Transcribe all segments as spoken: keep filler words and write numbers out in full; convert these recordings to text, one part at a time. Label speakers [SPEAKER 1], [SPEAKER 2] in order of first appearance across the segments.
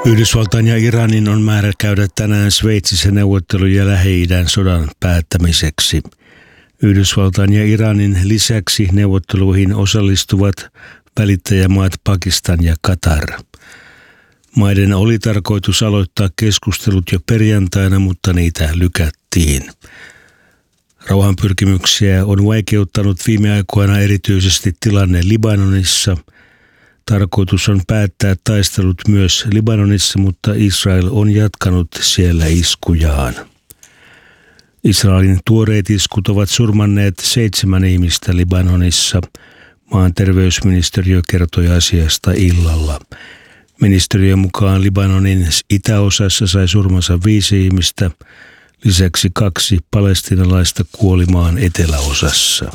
[SPEAKER 1] Yhdysvaltain ja Iranin on määrä käydä tänään Sveitsissä neuvotteluja Lähi-idän sodan päättämiseksi. Yhdysvaltain ja Iranin lisäksi neuvotteluihin osallistuvat välittäjämaat Pakistan ja Katar. Maiden oli tarkoitus aloittaa keskustelut jo perjantaina, mutta niitä lykättiin. Rauhanpyrkimyksiä on vaikeuttanut viime aikoina erityisesti tilanne Libanonissa. Tarkoitus on päättää taistelut myös Libanonissa, mutta Israel on jatkanut siellä iskujaan. Israelin tuoreet iskut ovat surmanneet seitsemän ihmistä Libanonissa. Maan terveysministeriö kertoi asiasta illalla. Ministeriön mukaan Libanonin itäosassa sai surmansa viisi ihmistä. Lisäksi kaksi palestiinalaista kuoli maan eteläosassa.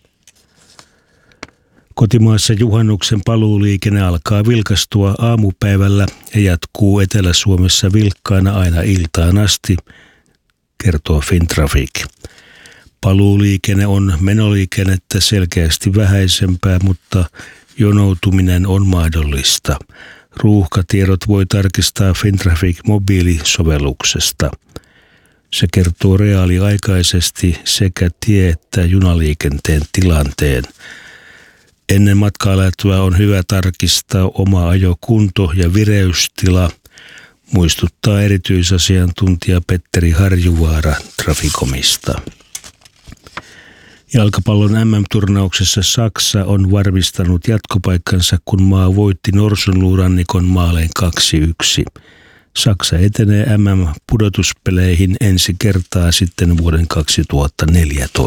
[SPEAKER 1] Kotimaassa juhannuksen paluuliikenne alkaa vilkastua aamupäivällä ja jatkuu Etelä-Suomessa vilkkaana aina iltaan asti, kertoo Fintraffic. Paluuliikenne on menoliikennettä selkeästi vähäisempää, mutta jonoutuminen on mahdollista. Ruuhkatiedot voi tarkistaa Fintraffic mobiilisovelluksesta. Se kertoo reaaliaikaisesti sekä tie- että junaliikenteen tilanteen. Ennen matkaa lähtöä on hyvä tarkistaa oma ajokunto ja vireystila, muistuttaa erityisasiantuntija Petteri Harjuvaara Traficomista. Jalkapallon M M-turnauksessa Saksa on varmistanut jatkopaikkansa, kun maa voitti Norsunluurannikon maalein kaksi yksi. Saksa etenee M M-pudotuspeleihin ensi kertaa sitten vuoden kaksituhattaneljätoista.